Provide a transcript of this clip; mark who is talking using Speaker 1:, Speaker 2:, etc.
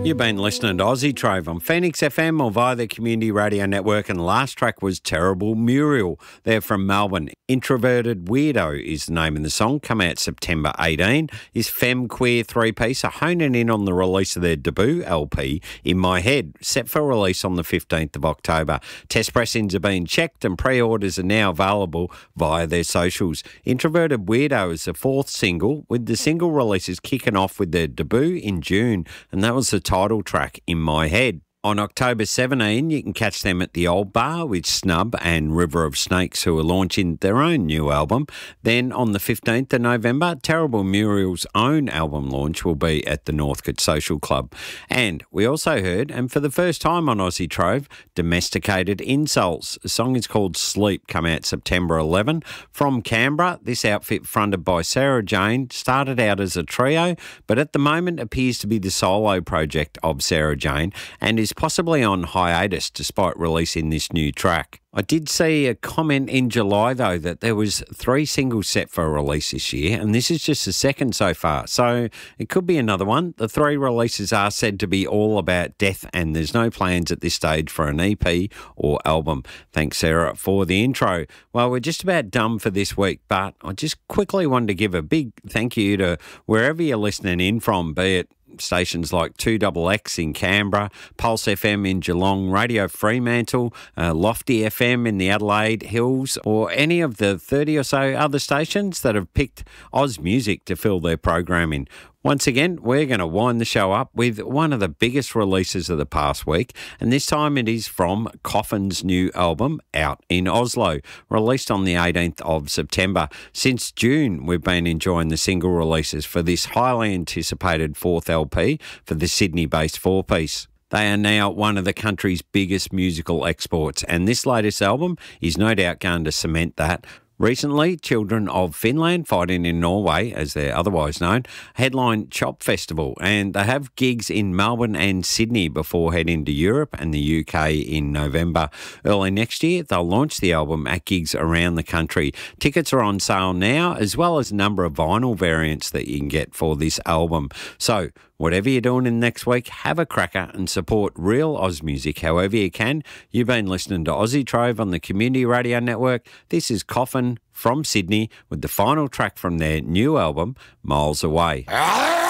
Speaker 1: You've been listening to Aussie Trove on Phoenix FM or via the Community Radio Network, and the last track was Terrible Muriel. They're from Melbourne. Introverted Weirdo is the name of the song. Come out September 18. Is Femme Queer three-piece are honing in on the release of their debut LP, In My Head, set for release on the 15th of October. Test pressings are being checked and pre-orders are now available via their socials. Introverted Weirdo is the fourth single, with the single releases kicking off with their debut in June, and that was the title track, In My Head. On October 17, you can catch them at the Old Bar with Snub and River of Snakes, who are launching their own new album. Then on the 15th of November, Terrible Muriel's own album launch will be at the Northcote Social Club. And we also heard, and for the first time on Aussie Trove, Domesticated Insults. The song is called Sleep, come out September 11. From Canberra, this outfit fronted by Sarah Jane started out as a trio, but at the moment appears to be the solo project of Sarah Jane and is possibly on hiatus despite releasing this new track. I did see a comment in July, though, that there was 3 singles set for release this year, and this is just the second so far, so it could be another one. The 3 releases are said to be all about death, and there's no plans at this stage for an EP or album. Thanks, Sarah, for the intro. Well, we're just about done for this week, but I just quickly wanted to give a big thank you to wherever you're listening in from, be it stations like 2XX in Canberra, Pulse FM in Geelong, Radio Fremantle, Lofty FM in the Adelaide Hills, or any of the 30 or so other stations that have picked Oz Music to fill their programming. Once again, we're going to wind the show up with one of the biggest releases of the past week, and this time it is from Coffin's new album, Out in Oslo, released on the 18th of September. Since June, we've been enjoying the single releases for this highly anticipated 4th LP for the Sydney-based 4-piece. They are now one of the country's biggest musical exports, and this latest album is no doubt going to cement that. Recently, Children of Finland, fighting in Norway, as they're otherwise known, headline Chop Festival, and they have gigs in Melbourne and Sydney before heading to Europe and the UK in November. Early next year, they'll launch the album at gigs around the country. Tickets are on sale now, as well as a number of vinyl variants that you can get for this album. So, whatever you're doing in the next week, have a cracker and support real Oz music however you can. You've been listening to Aussie Trove on the Community Radio Network. This is Coffin from Sydney with the final track from their new album, Miles Away.